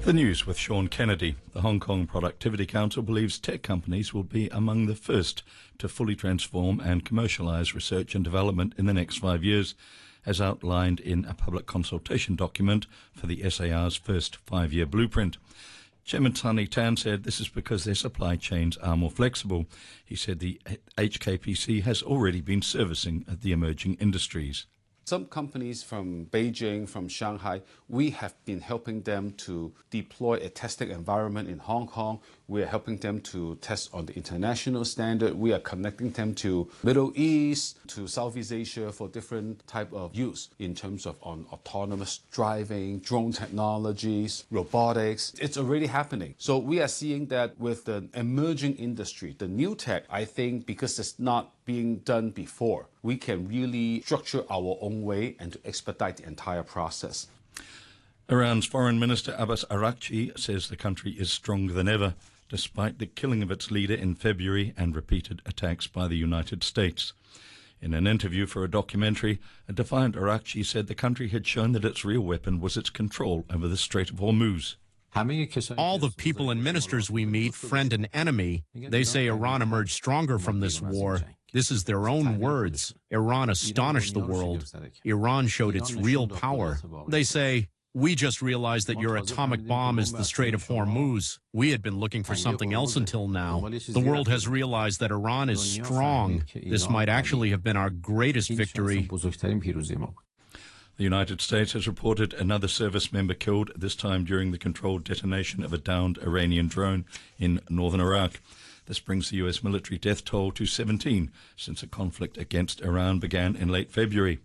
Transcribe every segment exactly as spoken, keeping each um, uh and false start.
The news with Sean Kennedy. The Hong Kong Productivity Council believes tech companies will be among the first to fully transform and commercialise research and development in the next five years, as outlined in a public consultation document for the S A R's first five-year blueprint. Chairman Sunny Tan said this is because their supply chains are more flexible. He said the H K P C has already been servicing the emerging industries. Some companies from Beijing, from Shanghai, we have been helping them to deploy a testing environment in Hong Kong. We are helping them to test on the international standard. We are connecting them to Middle East, to Southeast Asia for different type of use in terms of on autonomous driving, drone technologies, robotics. It's already happening. So we are seeing that with the emerging industry, the new tech, I think because it's not being done before, we can really structure our own way and to expedite the entire process. Iran's Foreign Minister Abbas Araghchi says the country is stronger than ever, despite the killing of its leader in February and repeated attacks by the United States. In an interview for a documentary, a defiant Araghchi said the country had shown that its real weapon was its control over the Strait of Hormuz. All the people and ministers we meet, friend and enemy, they say Iran emerged stronger from this war. This is their own words. Iran astonished the world. Iran showed its real power. They say, we just realized that your atomic bomb is the Strait of Hormuz. We had been looking for something else until now. The world has realized that Iran is strong. This might actually have been our greatest victory. The United States has reported another service member killed, this time during the controlled detonation of a downed Iranian drone in northern Iraq. This brings the U S military death toll to seventeen since the conflict against Iran began in late February.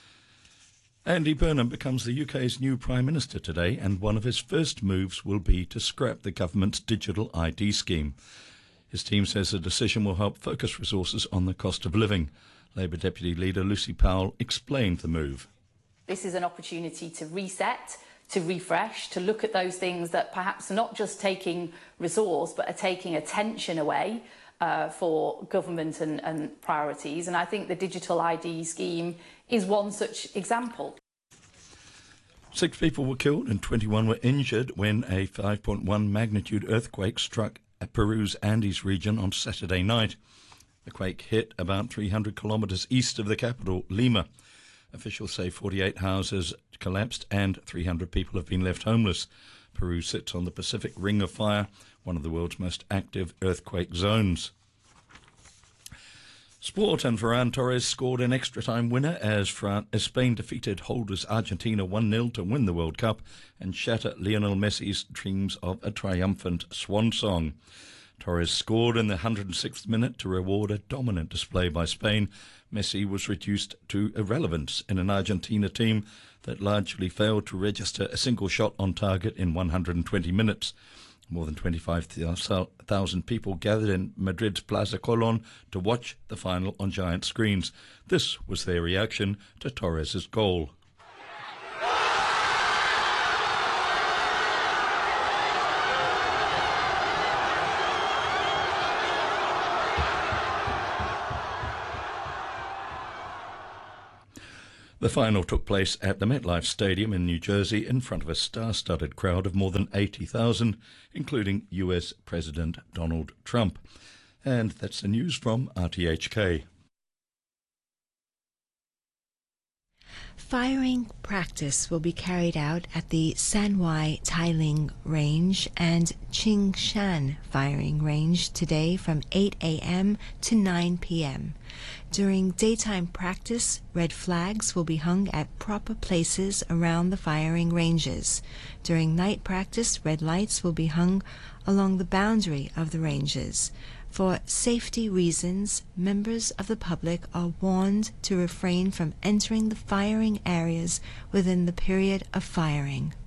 Andy Burnham becomes the U K's new Prime Minister today, and one of his first moves will be to scrap the government's digital I D scheme. His team says the decision will help focus resources on the cost of living. Labour Deputy Leader Lucy Powell explained the move. This is an opportunity to reset, to refresh, to look at those things that perhaps are not just taking resource, but are taking attention away uh, for government and, and priorities. And I think the digital I D scheme is one such example. Six people were killed and twenty-one were injured when a five point one magnitude earthquake struck Peru's Andes region on Saturday night. The quake hit about three hundred kilometres east of the capital, Lima. Officials say forty-eight houses collapsed and three hundred people have been left homeless. Peru sits on the Pacific Ring of Fire, one of the world's most active earthquake zones. Sport, and Ferran Torres scored an extra-time winner as, Fran- as Spain defeated holders Argentina one nil to win the World Cup and shatter Lionel Messi's dreams of a triumphant swan song. Torres scored in the one hundred sixth minute to reward a dominant display by Spain. Messi was reduced to irrelevance in an Argentina team that largely failed to register a single shot on target in one hundred twenty minutes. More than twenty-five thousand people gathered in Madrid's Plaza Colón to watch the final on giant screens. This was their reaction to Torres' goal. The final took place at the MetLife Stadium in New Jersey in front of a star-studded crowd of more than eighty thousand, including U S President Donald Trump. And that's the news from R T H K. Firing practice will be carried out at the San Wai Tailing Range and Qingshan Firing Range today from eight a.m. to nine p.m. During daytime practice, red flags will be hung at proper places around the firing ranges. During night practice, red lights will be hung along the boundary of the ranges. For safety reasons, members of the public are warned to refrain from entering the firing areas within the period of firing.